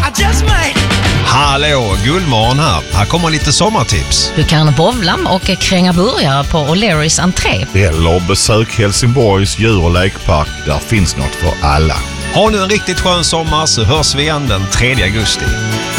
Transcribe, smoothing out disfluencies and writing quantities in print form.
I just might. Hallå, Gullmorgon här. Här kommer lite sommartips. Du kan bowla och kränga burgare på O'Learys entré. Eller besök Helsingborgs djur- och lekpark. Där finns något för alla. Ha nu en riktigt skön sommar så hörs vi igen den 3 augusti.